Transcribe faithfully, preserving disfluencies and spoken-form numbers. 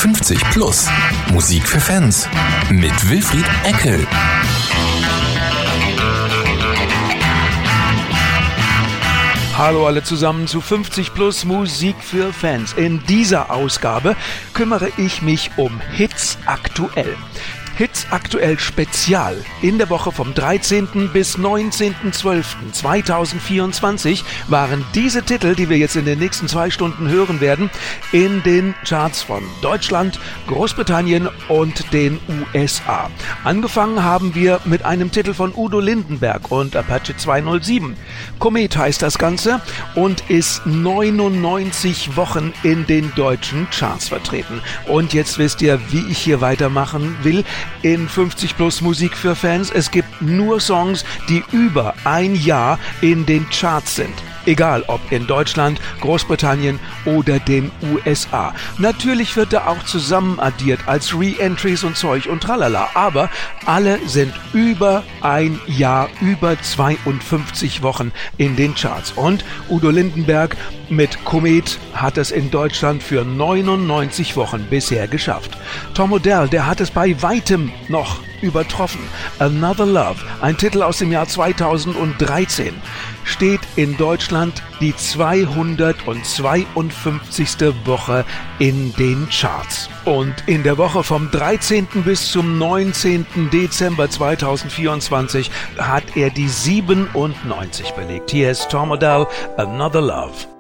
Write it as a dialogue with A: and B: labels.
A: fünfzig plus, Musik für Fans mit Wilfried Eckel.
B: Hallo alle zusammen zu fünfzig plus Musik für Fans. In dieser Ausgabe kümmere ich mich um Hits aktuell. Hits aktuell Spezial. In der Woche vom dreizehnten bis neunzehnten zwölften zweitausendvierundzwanzig waren diese Titel, die wir jetzt in den nächsten zwei Stunden hören werden, in den Charts von Deutschland, Großbritannien und den U S A. Angefangen haben wir mit einem Titel von Udo Lindenberg und Apache zweihundertsieben. Komet heißt das Ganze und ist neunundneunzig Wochen in den deutschen Charts vertreten. Und jetzt wisst ihr, wie ich hier weitermachen will. In fünfzig plus Musik für Fans. Es gibt nur Songs, die über ein Jahr in den Charts sind. Egal ob in Deutschland, Großbritannien oder den U S A. Natürlich wird da auch zusammen addiert als Re-Entries und Zeug und tralala. Aber alle sind über ein Jahr, über zweiundfünfzig Wochen in den Charts. Und Udo Lindenberg mit Komet hat es in Deutschland für neunundneunzig Wochen bisher geschafft. Tom Odell, der hat es bei weitem noch übertroffen. Another Love, ein Titel aus dem Jahr zweitausenddreizehn, steht in Deutschland die zweihundertzweiundfünfzigste Woche in den Charts. Und in der Woche vom dreizehnten bis zum neunzehnten Dezember zweitausendvierundzwanzig hat er die siebenundneunzig belegt. Hier ist Tom Odell, Another Love.